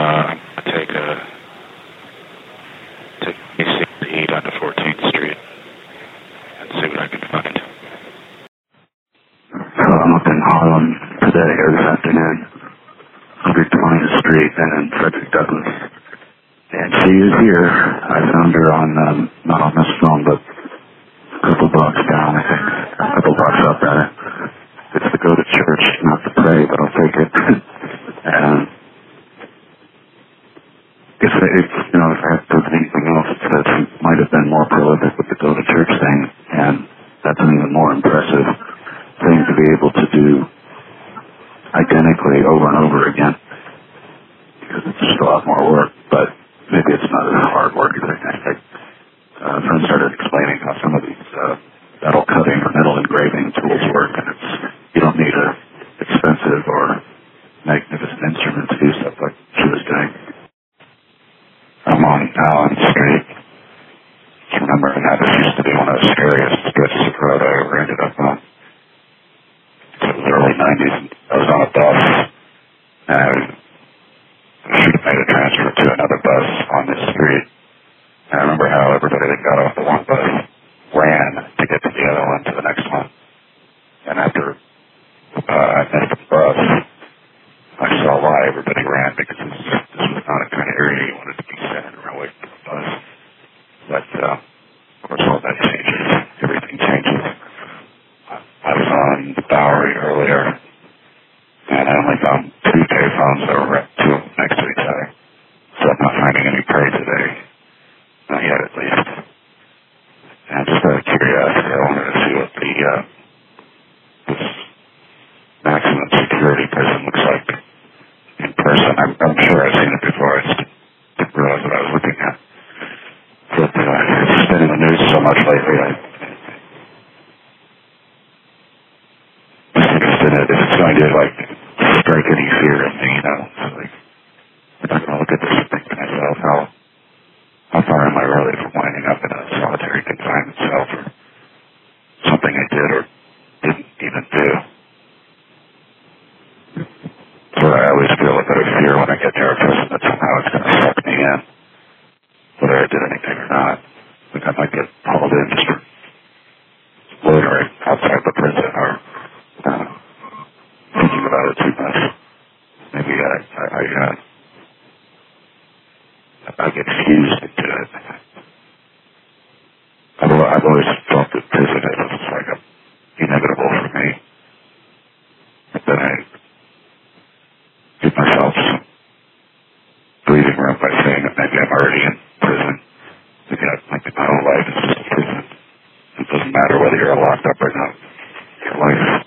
I'm going to take AC down to 14th Street and see what I can find. So I'm up in Harlem today or this afternoon, 120th Street and Frederick Douglass. And she is here. I found her on, not on this phone, but a couple blocks down, I think. A couple blocks up, rather. It's to go to church, not to pray, but I'll take it. And if I have to anything else, it says he might have been more prolific with the go to church thing, and that's an even more impressive thing to be able to do identically over and over again, because it's just a lot more work, but maybe it's not as hard work as I think. A friend started explaining how some of these metal cutting or metal engraving tools work, and you don't need an expensive or magnificent instrument to do stuff like she was doing. I'm on Allen Street. Remember that this used to be one of the scariest stretches of road I ever ended up on. It was the early 90s. I was on a bus, and I should have made a transfer to another bus on this street. And I remember how everybody that got off the one bus ran to get to the other one, to the next one. And after I missed the bus, I saw why everybody ran, because this was not a kind of area you wanted to be standing around waiting for the bus. But, of course, all that changes. Everything changes. I was on the Bowery earlier, and I only found 2 payphones that were two next to each other. So I'm not finding any prey today. Not yet, at least. And just out of curiosity, I wanted to see what this maximum security prison looks like in person. I'm sure I've seen it before. I just didn't realize what I was looking at. But it's been in the news so much lately. I'm just interested in it. If it's going to strike any fear in me, So if I'm going to look at this and think to myself, how far am I really from winding up in a solitary confinement cell for something I did or didn't even do? So I always feel a bit of fear when I get near a prison that somehow it's going to suck me in, whether I did anything or not. I might get hauled in just for loitering outside the prison or thinking about it too much. Maybe I get fused into it. I've always felt that prison is inevitable for me. But then I give myself some breathing room by saying that maybe I'm already in prison. My whole life is just a prison. It doesn't matter whether you're locked up or not. Your life